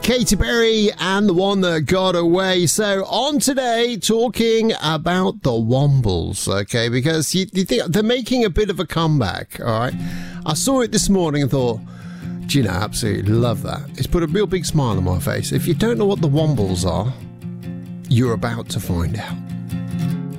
Katy Perry and The One That Got Away. So on today, talking about the Wombles, okay? Because you think they're making a bit of a comeback, all right? I saw it this morning and thought, do you know, absolutely love that. It's put a real big smile on my face. If you don't know what the Wombles are, you're about to find out.